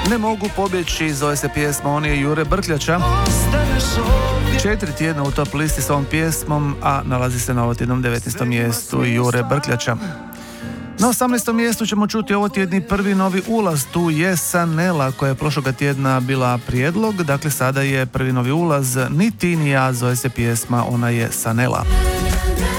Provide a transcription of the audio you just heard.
Ne mogu pobjeći, zove se pjesma, on je Jure Brkljača. 4 tjedna u top listi s ovom pjesmom, a nalazi se na ovotjednom 19. mjestu Jure Brkljača. Na 18. mjestu ćemo čuti ovotjedni prvi novi ulaz, tu je Sanela koja je prošloga tjedna bila prijedlog, dakle sada je prvi novi ulaz, Ni ti ni ja, zove se pjesma, ona je Sanela.